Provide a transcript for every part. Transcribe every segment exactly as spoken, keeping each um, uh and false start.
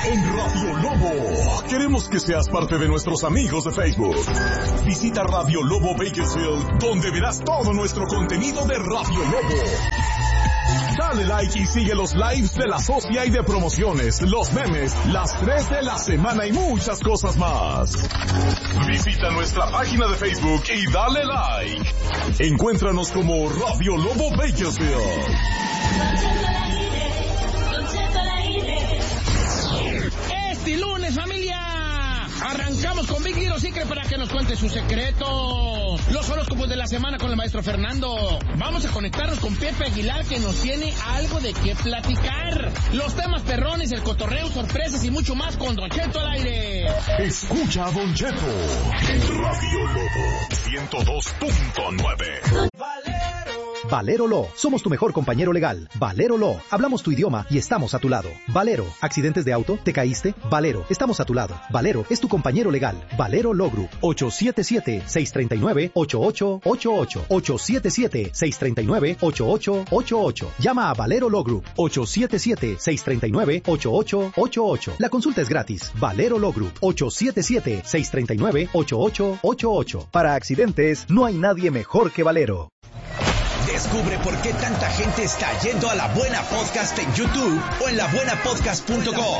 en Radio Lobo. Queremos que seas parte de nuestros amigos de Facebook. Visita Radio Lobo Bakersfield, donde verás todo nuestro contenido de Radio Lobo. Dale like y sigue los lives de la socia y de promociones, los memes, las tres de la semana y muchas cosas más. Visita nuestra página de Facebook y dale like. Encuéntranos como Radio Lobo Bakersfield. Este lunes, familia, arrancamos con Big Little Secret para que nos cuente su secreto. Los horóscopos de la semana con el maestro Fernando. Vamos a conectarnos con Pepe Aguilar, que nos tiene algo de qué platicar. Los temas perrones, el cotorreo, sorpresas y mucho más con Don Cheto al aire. Escucha a Don Cheto en Radio Lobo ciento dos punto nueve. Valero Law. Somos tu mejor compañero legal. Valero Law. Hablamos tu idioma y estamos a tu lado. Valero. ¿Accidentes de auto? ¿Te caíste? Valero. Estamos a tu lado. Valero es tu compañero legal. Valero Law Group. ocho siete siete, seis tres nueve, ocho ocho ocho ocho. ocho siete siete, seis tres nueve, ocho ocho ocho ocho. Llama a Valero Law Group. ocho siete siete, seis tres nueve, ocho ocho ocho ocho. La consulta es gratis. Valero Law Group. ocho siete siete, seis tres nueve, ocho ocho ocho ocho. Para accidentes, no hay nadie mejor que Valero. Descubre por qué tanta gente está yendo a La Buena Podcast en YouTube o en la buena podcast punto com.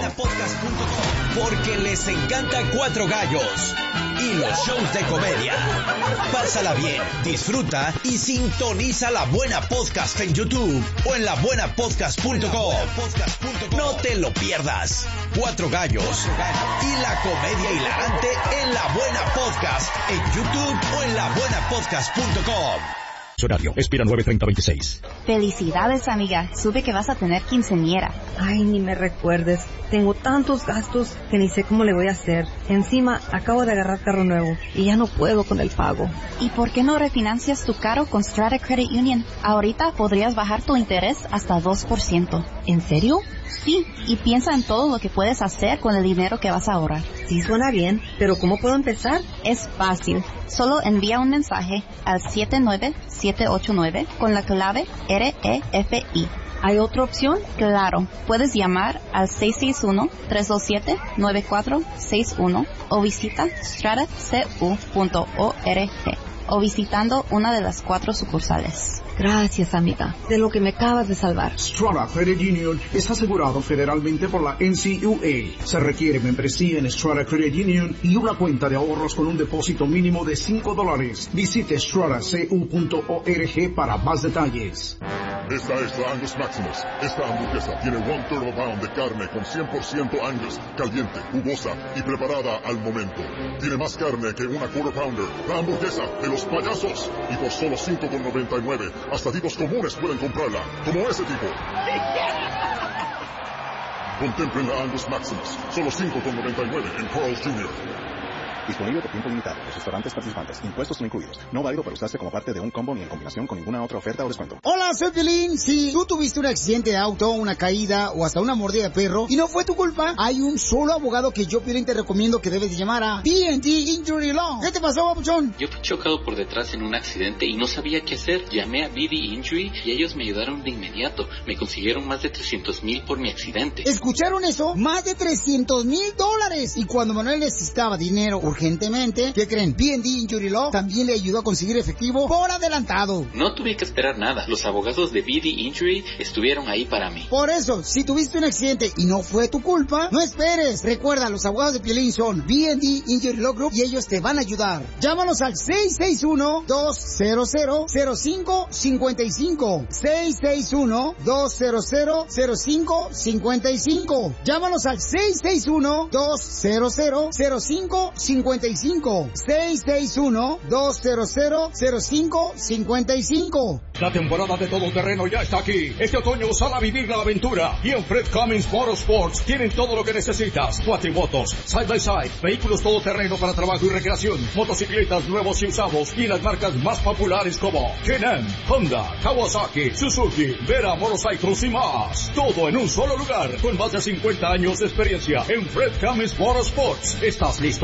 Porque les encanta Cuatro Gallos y los shows de comedia. Pásala bien, disfruta y sintoniza La Buena Podcast en YouTube o en la buena podcast punto com. No te lo pierdas. Cuatro Gallos y la comedia hilarante en La Buena Podcast en YouTube o en la buena podcast punto com. Horario, expira nueve treinta veintiséis. Felicidades, amiga. Supe que vas a tener quinceañera. Ay, ni me recuerdes. Tengo tantos gastos que ni sé cómo le voy a hacer. Encima, acabo de agarrar carro nuevo y ya no puedo con el pago. ¿Y por qué no refinancias tu carro con Strata Credit Union? Ahorita podrías bajar tu interés hasta dos por ciento. ¿En serio? Sí, y piensa en todo lo que puedes hacer con el dinero que vas a ahorrar. Sí, suena bien, pero ¿cómo puedo empezar? Es fácil. Solo envía un mensaje al siete nueve siete ocho nueve con la clave R E F I. ¿Hay otra opción? Claro, puedes llamar al seis seis uno, tres dos siete, nueve cuatro seis uno o visita strata c u punto org o visitando una de las cuatro sucursales. Gracias, amiga, de lo que me acabas de salvar. Strata Credit Union es asegurado federalmente por la N C U A. Se requiere membresía en Strata Credit Union y una cuenta de ahorros con un depósito mínimo de cinco dólares. Visite strata c u punto org para más detalles. Esta es la Angus Maximus. Esta hamburguesa tiene one third of pound de carne con cien por ciento Angus, caliente, jugosa y preparada al momento. Tiene más carne que una quarter pounder. La hamburguesa de los payasos. Y por solo cinco con noventa y nueve, hasta tipos comunes pueden comprarla, como ese tipo. Contemplen la Angus Maximus. Solo cinco con noventa y nueve en Carl's junior Disponible por tiempo limitado. Los restaurantes participantes. Impuestos no incluidos. No válido para usarse como parte de un combo ni en combinación con ninguna otra oferta o descuento. Hola, soy Piolín. Si tú tuviste un accidente de auto, una caída o hasta una mordida de perro y no fue tu culpa, hay un solo abogado que yo, Piolín, te recomiendo que debes de llamar a B and T Injury Law. ¿Qué te pasó, papuchón? Yo fui chocado por detrás en un accidente y no sabía qué hacer. Llamé a B D Injury y ellos me ayudaron de inmediato. Me consiguieron más de trescientos mil por mi accidente. ¿Escucharon eso? Más de trescientos mil dólares. Y cuando Manuel necesitaba dinero urgentemente, ¿qué creen? B and T Injury Law también le ayudó a conseguir efectivo por adelantado. No tuve que esperar nada. Los abogados de B D Injury estuvieron ahí para mí. Por eso, si tuviste un accidente y no fue tu culpa, no esperes. Recuerda, los abogados de Piolín son B and T Injury Law Group y ellos te van a ayudar. Llámanos al seis seis uno, dos cero cero, cero cinco cinco cinco. seis seis uno, dos cero cero, cero cinco cinco cinco. Llámanos al seis seis uno, dos cero cero, cero cinco cinco cinco. seis seis uno, dos cero cero, cero cinco cinco cinco. La temporada de todoterreno ya está aquí. Este otoño sal a vivir la aventura. Y en Fred Cummins Motorsports tienen todo lo que necesitas. Cuatrimotos, side by side, vehículos todoterreno para trabajo y recreación, motocicletas nuevos y usados y las marcas más populares como Can-Am, Honda, Kawasaki, Suzuki, Vera Motorcycles y más. Todo en un solo lugar, con más de cincuenta años de experiencia en Fred Cummins Motorsports. ¿Estás listo para conquistar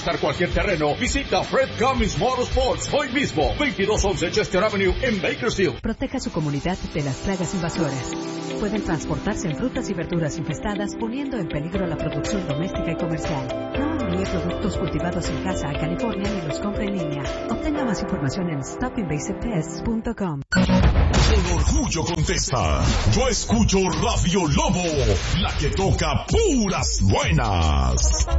conquistar cualquier terreno, visita Fred Cummins Motorsports hoy mismo, veintidós once Chester Avenue en Bakersfield. Proteja su comunidad de las plagas invasoras. Pueden transportarse en frutas y verduras infestadas, poniendo en peligro la producción doméstica y comercial. No envíe productos cultivados en casa a California ni los compre en línea. Obtenga más información en stop invasive pests punto com. Con orgullo contesta, yo escucho Radio Lobo, la que toca puras buenas.